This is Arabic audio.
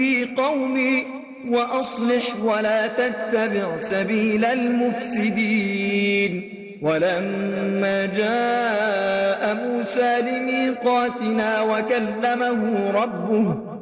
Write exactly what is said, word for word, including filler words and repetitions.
في قومي وأصلح ولا تتبع سبيل المفسدين. ولما جاء موسى لميقاتنا وكلمه ربه